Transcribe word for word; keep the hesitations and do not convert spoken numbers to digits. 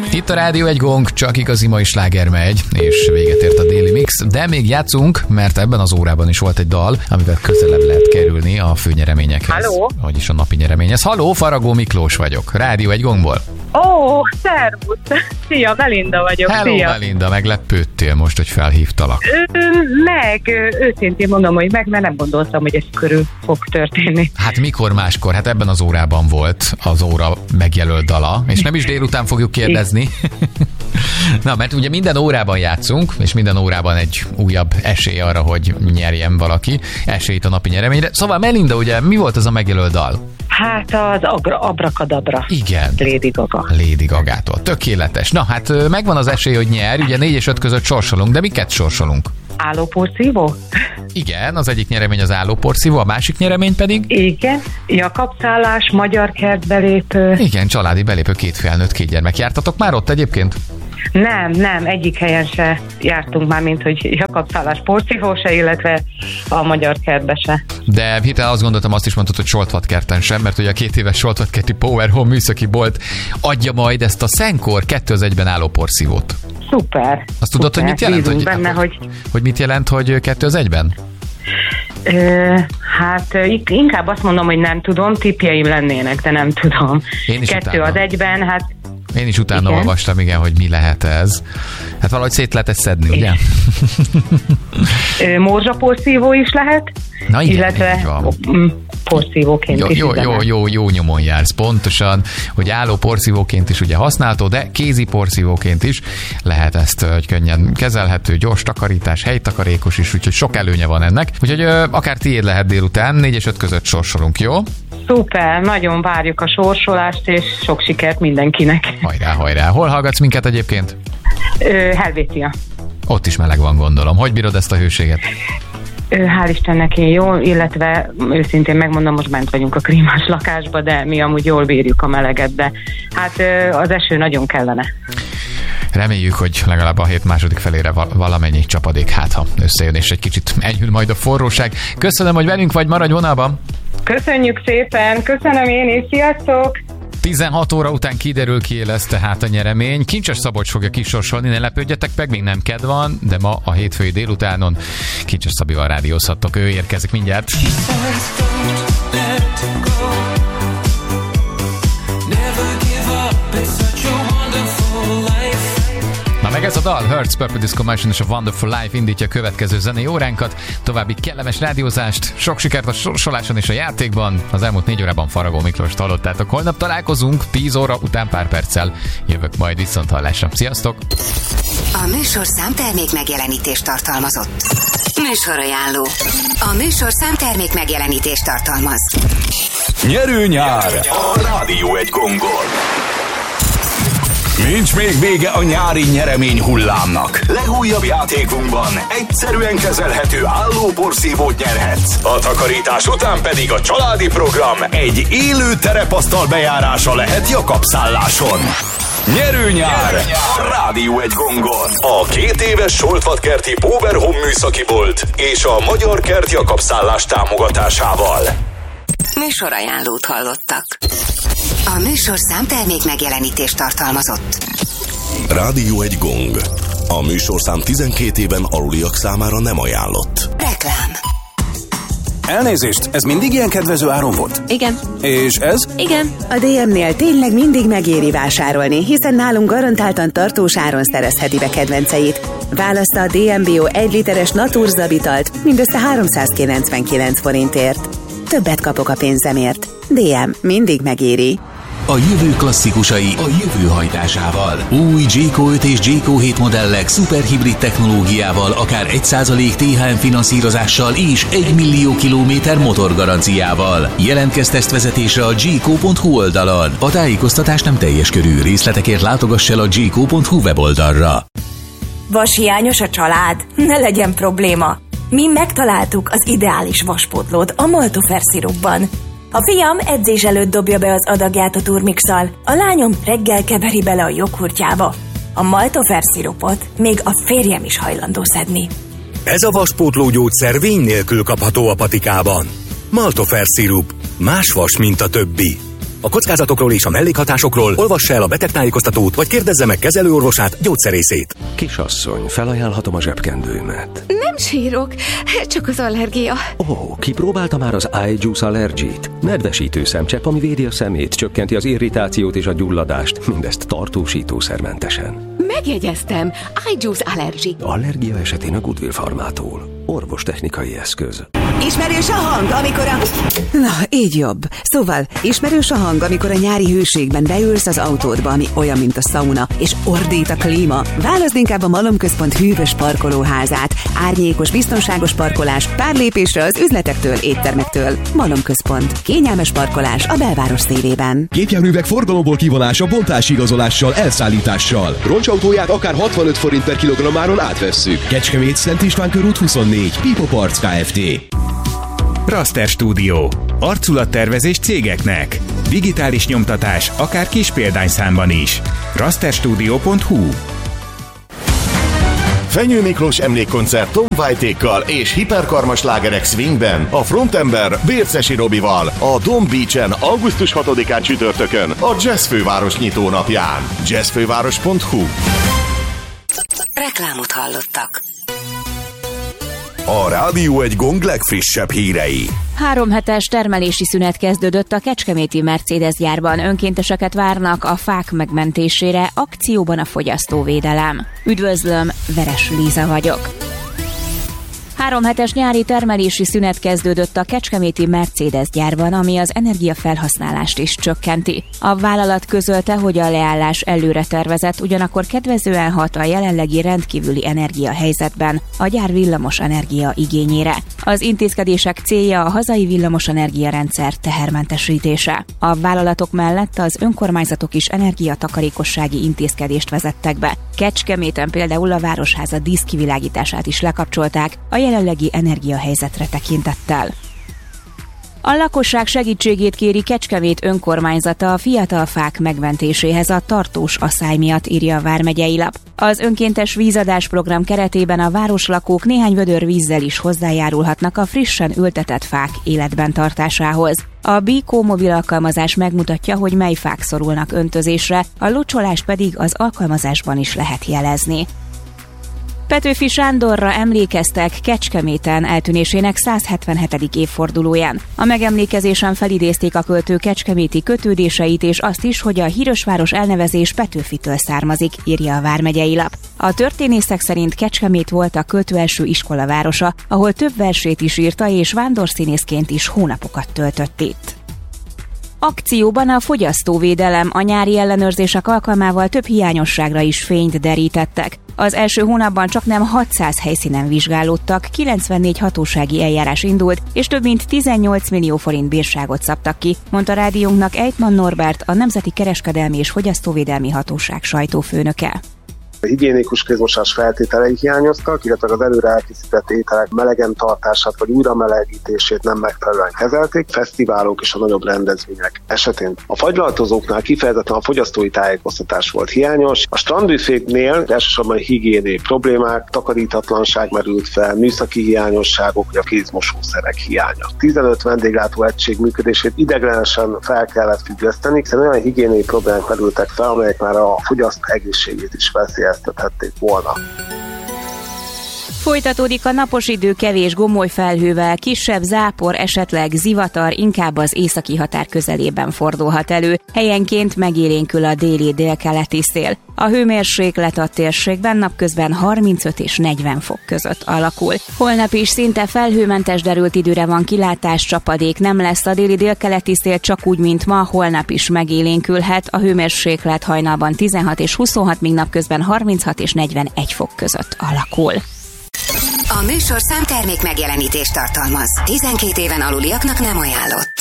Itt a Rádió egy Gong, csak igazi mai sláger megy, és véget ért a Déli Mix, de még játszunk, mert ebben az órában is volt egy dal, amivel közelebb lehet kerülni a főnyereményekhez. Halló? Vagyis a napi nyereményhez. Halló, Faragó Miklós vagyok, Rádió egy Gongból. Ó, oh, szervusz! Szia, Belinda vagyok. Hello, szia. Belinda, meglepődtél most, hogy felhívtalak. Ö, meg, őszintén mondom, hogy meg, mert nem gondoltam, hogy ez körül fog történni. Hát mikor máskor? Hát ebben az órában volt az óra megjelölt dala, és nem is délután fogjuk kérdezni. Na, mert ugye minden órában játszunk, és minden órában egy újabb esély arra, hogy nyerjen valaki esélyt a napi nyereményre. Szóval Melinda, ugye mi volt az a megjelölt dal? Hát az agra, Abrakadabra. Igen. Lady Gaga. Lady Gagától. Tökéletes. Na, hát megvan az esély, hogy nyer. Ugye négy és öt között sorsolunk, de miket sorsolunk? Állóporszívó? Igen, az egyik nyeremény az állóporszívó, a másik nyeremény pedig? Igen. Jakabszállás, magyar kert belépő. Igen, családi belépő, két felnőtt, két gyermek. Jártatok már ott egyébként? Nem, nem, egyik helyen se jártunk már, mint hogy Jakabszállás porszívó se, illetve a magyar kertbe se. De hirtelen azt gondoltam, azt is mondtad, hogy Soltvatkerten sem, mert ugye a két éves Soltvatkerti Power Home műszaki bolt adja majd ezt a Szenkor kettő az egyben álló porszívót. Szuper. Azt tudod, szuper. hogy mit jelent? Hogy, benne, hogy... hogy mit jelent, hogy kettő az egyben? Ö, hát inkább azt mondom, hogy nem tudom, tippjeim lennének, de nem tudom. Én is Kettő utána. Az egyben, hát Én is utána igen. olvastam, igen, hogy mi lehet ez. Hát valahogy szét lehet ezt szedni, ugye? Morzsaporszívó is lehet, Na igen, illetve porszívóként jó, is. Jó, jó, jó, jó nyomon jársz, pontosan, hogy álló porszívóként is ugye használható, de kézi porszívóként is lehet ezt, hogy könnyen kezelhető, gyors takarítás, helytakarékos is, úgyhogy sok előnye van ennek. Úgyhogy ö, akár tiéd lehet délután, négy és öt között sorsolunk, jó? Szuper, nagyon várjuk a sorsolást, és sok sikert mindenkinek. Hajrá, hajrá. Hol hallgatsz minket egyébként? Ö, Helvétia. Ott is meleg van, gondolom. Hogy bírod ezt a hőséget? Ö, hál' Istennek én jól, illetve őszintén megmondom, most bent vagyunk a klímás lakásba, de mi amúgy jól bírjuk a meleget, de hát ö, az eső nagyon kellene. Reméljük, hogy legalább a hét második felére valamennyi csapadék hát, ha összejön, és egy kicsit enyhül majd a forróság. Köszönöm, hogy velünk vagy, maradj vonalban! Köszönjük szépen, köszönöm én is, sziasztok! tizenhat óra után kiderül, ki lesz tehát a nyeremény. Kincses Szabolcs fogja kisorsolni, ne lepődjetek meg, még nem kedd van, de ma a hétfői délutánon Kincses Szabival rádiózhattok, ő érkezik mindjárt. Na meg ez a dal, Hertz, Purple Disco Machine és a Wonderful Life indítja a következő zenei óránkat. További kellemes rádiózást, sok sikert a sorsoláson és a játékban. Az elmúlt négy órában Faragó Miklóst hallottátok. Holnap találkozunk, tíz óra után pár perccel. Jövök majd viszont hallásra. Sziasztok! A műsorszám termék megjelenítést tartalmazott. Műsorajánló. A műsorszám termék megjelenítést tartalmaz. Nyerő nyár a Rádió egy Gongon. Nincs még vége a nyári nyeremény hullámnak. Legújabb játékunkban egyszerűen kezelhető állóporszívót nyerhetsz. A takarítás után pedig a családi program egy élő terepasztal bejárása lehet Jakabszálláson. Nyerő nyár a Rádió egy Gongon. A két éves Soltvatkerti Power Home műszaki bolt és a Magyar Kert Jakabszállás támogatásával. Műsorajánlót hallottak. A műsorszám termék megjelenítést tartalmazott. Rádió egy Gong. A műsorszám tizenkét éven aluliak számára nem ajánlott. Reklám. Elnézést, ez mindig ilyen kedvező áron volt? Igen. És ez? Igen. A dé em-nél tényleg mindig megéri vásárolni, hiszen nálunk garantáltan tartós áron szerezheti be kedvenceit. Válassza a dé em Bio egy literes Naturzabitalt mindössze háromszázkilencvenkilenc forintért. Többet kapok a pénzemért. dé em mindig megéri. A jövő klasszikusai a jövő hajtásával. Új Jayco öt és Jayco hét modellek szuperhibrid technológiával, akár egy százalék té há em finanszírozással és egy millió kilométer motorgaranciával. Jelentkezz tesztvezetésre a jayco pont hu oldalon. A tájékoztatás nem teljes körű, részletekért látogass el a jayco pont hu weboldalra. Vashiányos a család? Ne legyen probléma. Mi megtaláltuk az ideális vaspótlót a Maltofer szirupban. A fiam edzés előtt dobja be az adagját a turmixal, a lányom reggel keveri bele a joghurtjába. A Maltofer szirupot még a férjem is hajlandó szedni. Ez a vaspótló gyógyszer vény nélkül kapható a patikában. Maltofer szirup. Más vas, mint a többi. A kockázatokról és a mellékhatásokról olvassa el a betegtájékoztatót, vagy kérdezze meg kezelőorvosát, gyógyszerészét. Kisasszony, felajánlhatom a zsebkendőmet. Nem sírok, csak az allergia. Ó, kipróbálta már az iJuice Allergy-t? Nedvesítő szemcsepp, ami védi a szemét, csökkenti az irritációt és a gyulladást, mindezt tartósítószermentesen. Megjegyeztem, iJuice Allergy. Allergia esetén a Goodwill Pharmától. Orvostechnikai eszköz. Ismerős a hang, amikor a... Na, így jobb. Szóval, ismerős a hang, amikor a nyári hőségben beülsz az autódba, ami olyan, mint a szauna, és ordít a klíma. Válaszd inkább a Malomközpont hűvös parkolóházát. Árnyékos, biztonságos parkolás, pár lépésre az üzletektől, éttermektől. Malomközpont. Kényelmes parkolás a belváros szélében. Gépjárművek forgalomból kivonása bontási igazolással, elszállítással. Roncsautóját akár hatvanöt forint per kilogrammáron átvesszük. Kecskemét, Szent István körút huszonnégy, Pipo Parts Kft. Raster Studio. Arculattervezés cégeknek. Digitális nyomtatás, akár kis példányszámban is. rasterstudio pont hu. Fenyő Miklós emlékkoncert Tom White-ékkal és hiperkarma slágerek swingben, a frontember Bércesi Robival, a Dome Beach-en augusztus hatodikán csütörtökön, a Jazz Főváros nyitónapján. jazzfőváros pont hu. Reklámot hallottak. A Rádió egy Gong legfrissebb hírei. Három hetes termelési szünet kezdődött a kecskeméti Mercedes gyárban. Önkénteseket várnak a fák megmentésére, akcióban a fogyasztóvédelem. Üdvözlöm, Veres Líza vagyok. Három hetes nyári termelési szünet kezdődött a kecskeméti Mercedes gyárban, ami az energiafelhasználást is csökkenti. A vállalat közölte, hogy a leállás előre tervezett, ugyanakkor kedvezően hat a jelenlegi rendkívüli energiahelyzetben a gyár villamos energia igényére. Az intézkedések célja a hazai villamosenergia rendszer tehermentesítése. A vállalatok mellett az önkormányzatok is energiatakarékossági intézkedést vezettek be. Kecskeméten például a Városháza díszkivilágítását is lekapcsolták a jelenlegi energiahelyzetre tekintettel. A lakosság segítségét kéri Kecskemét önkormányzata a fiatal fák megmentéséhez a tartós aszály miatt, írja a Vármegyei Lap. Az önkéntes vízadás program keretében a városlakók néhány vödör vízzel is hozzájárulhatnak a frissen ültetett fák életben tartásához. A Bíkó mobil alkalmazás megmutatja, hogy mely fák szorulnak öntözésre, a locsolást pedig az alkalmazásban is lehet jelezni. Petőfi Sándorra emlékeztek Kecskeméten eltűnésének száz hetvenhetedik évfordulóján. A megemlékezésen felidézték a költő kecskeméti kötődéseit és azt is, hogy a hírösváros elnevezés Petőfitől származik, írja a Vármegyei Lap. A történészek szerint Kecskemét volt a költő első iskolavárosa, ahol több versét is írta és vándorszínészként is hónapokat töltött itt. Akcióban a fogyasztóvédelem, a nyári ellenőrzések alkalmával több hiányosságra is fényt derítettek. Az első hónapban csaknem hatszáz helyszínen vizsgálódtak, kilencvennégy hatósági eljárás indult, és több mint tizennyolc millió forint bírságot szabtak ki, mondta rádiónknak Ejtman Norbert, a Nemzeti Kereskedelmi és Fogyasztóvédelmi Hatóság sajtófőnöke. A higiénikus kézmosás feltételei hiányoztak, illetve az előre elkészített ételek melegen tartását vagy újra melegítését nem megfelelően kezelték, fesztiválok és a nagyobb rendezvények esetén. A fagylaltozóknál kifejezetten a fogyasztói tájékoztatás volt hiányos, a strandbüféknél elsősorban higiéniai problémák, takarítatlanság merült fel, műszaki hiányosságok, vagy a kézmosószerek hiánya. tizenöt vendéglátó egység működését ideiglenesen fel kellett függeszteni, hiszen olyan higiéniai problémák merültek fel, amelyek már a fogyasztó egészségét is veszélyeztethették volna. Folytatódik a napos idő kevés gomoly felhővel, kisebb zápor, esetleg zivatar inkább az északi határ közelében fordulhat elő. Helyenként megélénkül a déli délkeleti szél. A hőmérséklet a térségben napközben harmincöt és negyven fok között alakul. Holnap is szinte felhőmentes derült időre van kilátás, csapadék nem lesz, a déli délkeleti szél csak úgy, mint ma, holnap is megélénkülhet. A hőmérséklet hajnalban tizenhat és huszonhat, míg napközben harminchat és negyvenegy fok között alakul. A műsorszám termék megjelenítést tartalmaz. tizenkét éven aluliaknak nem ajánlott.